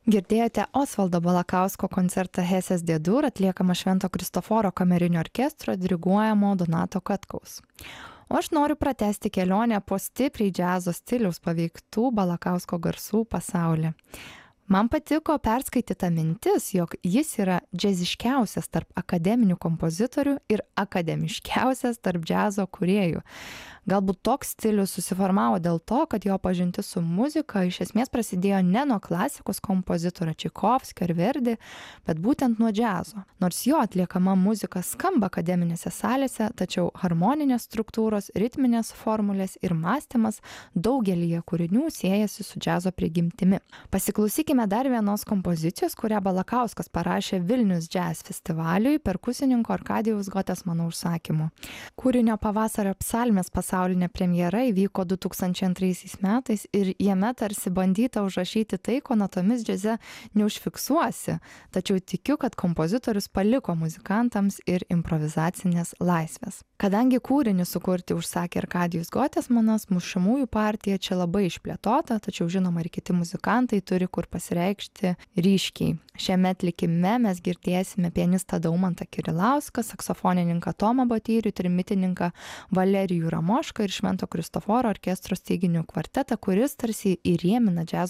Girdėjote Osvaldo Balakausko koncertą Hesės D-dur atliekamą Švento Kristoforo kamerinio orkestro diriguojamo Donato Katkaus. O aš noriu pratęsti kelionę po stipriai džiazo stiliaus paveiktų Balakausko garsų pasaulį. Man patiko perskaityta mintis, jog jis yra džiaziškiausias tarp akademinių kompozitorių ir akademiškiausias tarp džiazo kūrėjų. Galbūt toks stilius susiformavo dėl to, kad jo pažintis su muzika iš esmės prasidėjo ne nuo klasikos kompozitorių Čaikovskio ar Verdi, bet būtent nuo džiazo. Nors jo atliekama muzika skamba akademinėse salėse, tačiau harmoninės struktūros, ritminės formulės ir mąstymas daugelyje kūrinių siejasi su džiazo prigimtimi. Pasiklausykime dar vienos kompozicijos, kurią Balakauskas parašė Vilnius Jazz festivaliui perkusininko Arkadijaus Gotesmano užsakymu. Kūrinio Pavasario psalmės pasaulinė premjera įvyko 2002 metais ir jame tarsi bandyta užrašyti tai, ko natomis džiaze neužfiksuosi, tačiau tikiu, kad kompozitorius paliko muzikantams ir improvizacinės laisvės. Kadangi kūrinį sukurti užsakė Arkadijus Gotesmanas, mušamųjų partija čia labai išplėtota, tačiau žinoma ir kiti muzikantai turi kur pasireikšti ryškiai. Šiame atlikime mes girdėsime pianistą Daumantą Kirilauską, saksofonininką Tomą Batyrių, trimitininką Valerijų Ramošką ir Švento Kristoforo orkestro styginių kvartetą, kuris tarsi įrėmina džiazo